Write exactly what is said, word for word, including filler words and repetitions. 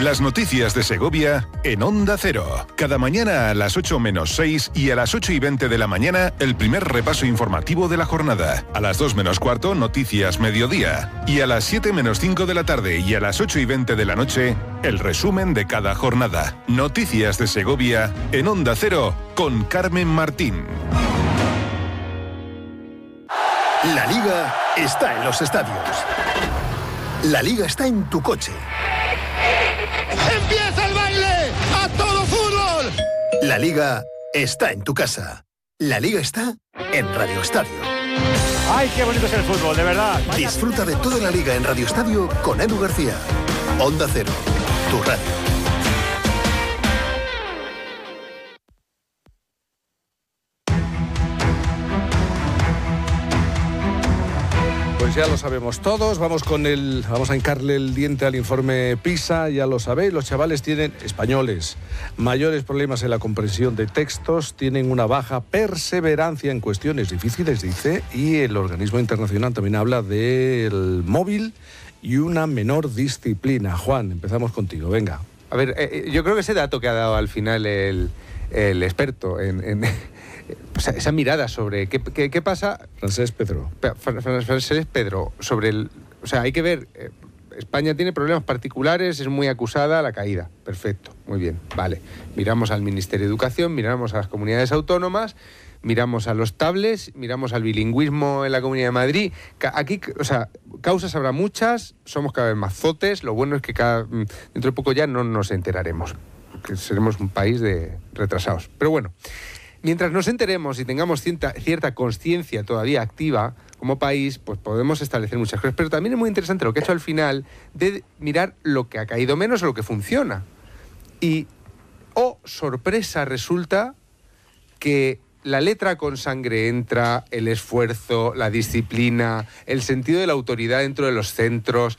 Las noticias de Segovia en Onda Cero. Cada mañana a las ocho menos seis y a las ocho y veinte de la mañana el primer repaso informativo de la jornada. A las dos menos cuarto, Noticias Mediodía. Y a las siete menos cinco de la tarde y a las ocho y veinte de la noche, el resumen de cada jornada. Noticias de Segovia en Onda Cero con Carmen Martín. La Liga está en los estadios. La Liga está en tu coche. ¡Empieza el baile! ¡A todo fútbol! La Liga está en tu casa. La Liga está en Radio Estadio. ¡Ay, qué bonito es el fútbol, de verdad! Disfruta de toda la Liga en Radio Estadio con Edu García. Onda Cero, tu radio. Pues ya lo sabemos todos, vamos con el, vamos a hincarle el diente al informe PISA, ya lo sabéis, los chavales tienen, españoles, mayores problemas en la comprensión de textos, tienen una baja perseverancia en cuestiones difíciles, dice, y el organismo internacional también habla del móvil y una menor disciplina. Juan, empezamos contigo, venga. A ver, eh, yo creo que ese dato que ha dado al final el, el experto en... en... O sea, esa mirada sobre qué, qué, qué pasa... Francesc Pedro. Francesc Pedro, sobre el... O sea, hay que ver... Eh, España tiene problemas particulares, es muy acusada a la caída. Perfecto, muy bien, vale. Miramos al Ministerio de Educación, miramos a las comunidades autónomas, miramos a los tablets, miramos al bilingüismo en la Comunidad de Madrid. Aquí, o sea, causas habrá muchas, somos cada vez más zotes, lo bueno es que cada, dentro de poco ya no nos enteraremos, que seremos un país de retrasados. Pero bueno... Mientras nos enteremos y tengamos cierta, cierta conciencia todavía activa como país, pues podemos establecer muchas cosas. Pero también es muy interesante lo que ha hecho al final de mirar lo que ha caído menos o lo que funciona. Y, oh, sorpresa, resulta que la letra con sangre entra, el esfuerzo, la disciplina, el sentido de la autoridad dentro de los centros,